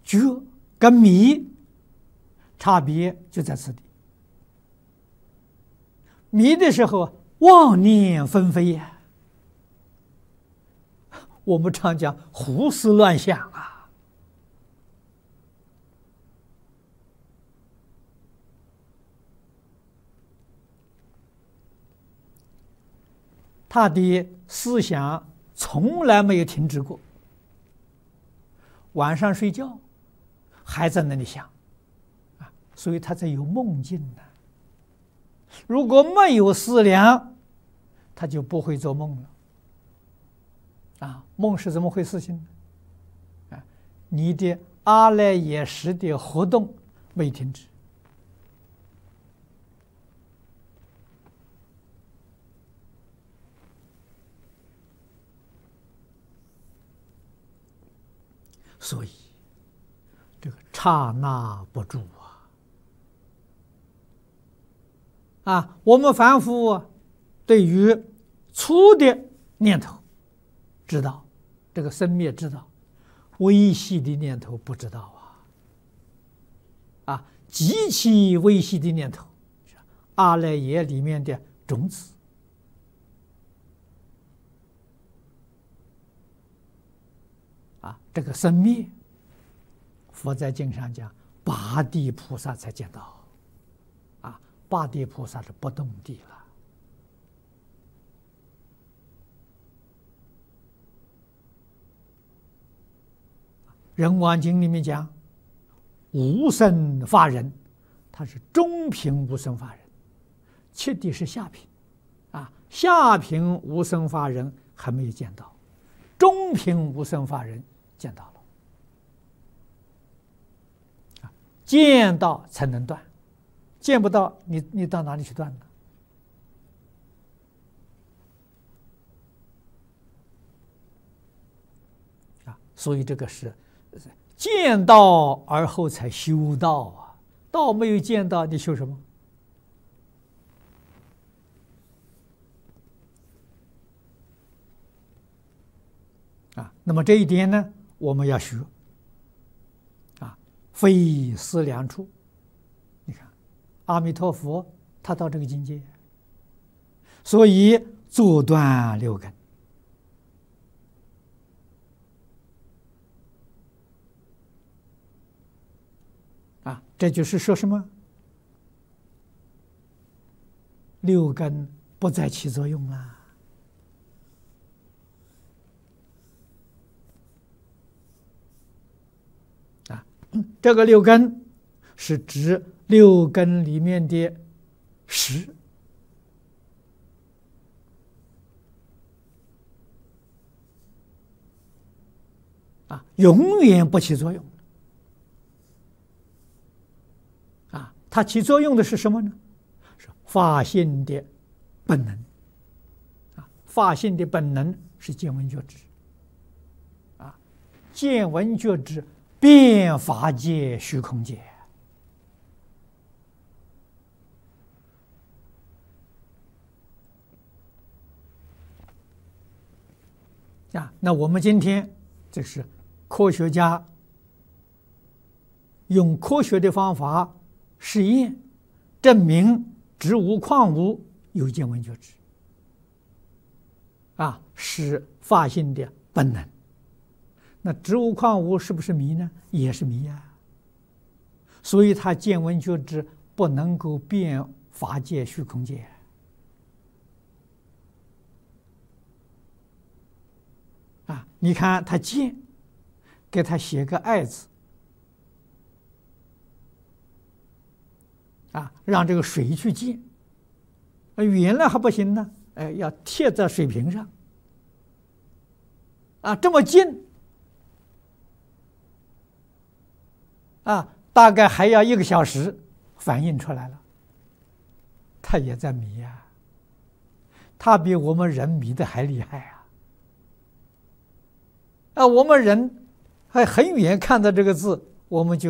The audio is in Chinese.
觉跟迷差别就在此地。迷的时候妄念纷飞呀，我们常讲胡思乱想啊。他的思想从来没有停止过，晚上睡觉还在那里想啊，所以他才有梦境呢。如果没有思量，他就不会做梦了啊。梦是怎么回事情呢？啊，你的阿赖耶识的活动没停止，所以这个刹那不住啊！我们凡夫对于粗的念头知道，这个生灭知道，微细的念头不知道啊！极其微细的念头，阿赖耶里面的种子啊，这个生灭，佛在经上讲，八地菩萨才见到。八地菩萨是不动地了。人王经里面讲，无生法忍，他是中品无生法忍，切地是下品啊，下品无生法忍还没有见到，中品无生法忍见到了，见到才能断。见不到，你到哪里去断呢？所以这个是见到而后才修道啊，道没有见到，你修什么？那么这一点呢，我们要学非思量处。你看。阿弥陀佛，他到这个境界，所以阻断六根这就是说什么？六根不再起作用了这个六根是指六根里面的识永远不起作用它起作用的是什么呢？是法性的本能法性的本能是见闻觉知见闻觉知遍法界虚空界那我们今天这是科学家用科学的方法实验证明植物矿物有见闻觉知是法性的本能。那植物矿物是不是迷呢？也是迷所以它见闻觉知不能够遍法界虚空界你看他见，给他写个爱字让这个水去见原来还不行呢要贴在水瓶上这么近大概还要1个小时反应出来了，他也在迷他比我们人迷的还厉害我们人还很远看到这个字，我们就